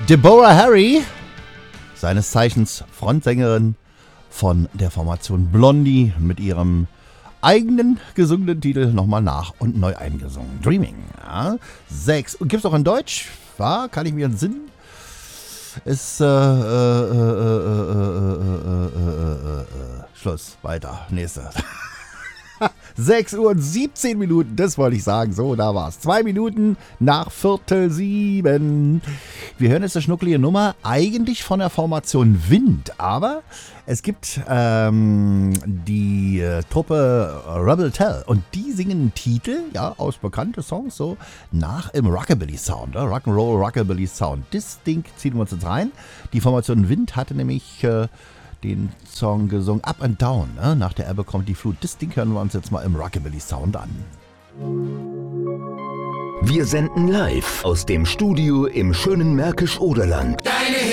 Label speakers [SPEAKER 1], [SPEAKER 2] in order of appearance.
[SPEAKER 1] Deborah Harry, seines Zeichens Frontsängerin von der Formation Blondie, mit ihrem eigenen gesungenen Titel nochmal nach und neu eingesungen. Dreaming. Ja. 6. Und gibt's auch in Deutsch? Ja, kann ich mir entsinnen. Ist Schluss. Weiter. Nächste. 6 Uhr und 17 Minuten, das wollte ich sagen. So, da war's. 2 Minuten nach 6:45. Wir hören jetzt eine schnuckelige Nummer, eigentlich von der Formation Wind, aber es gibt die Truppe Rebel Tell und die singen einen Titel, ja, aus bekannten Songs, so nach im Rockabilly-Sound, Rock'n'Roll Rockabilly-Sound. Das Ding ziehen wir uns jetzt rein. Die Formation Wind hatte nämlich den Song gesungen, Up and Down, ne? Nach der Ebbe kommt die Flut. Das Ding hören wir uns jetzt mal im Rockabilly-Sound an.
[SPEAKER 2] Wir senden live aus dem Studio im schönen Märkisch-Oderland.
[SPEAKER 3] Deine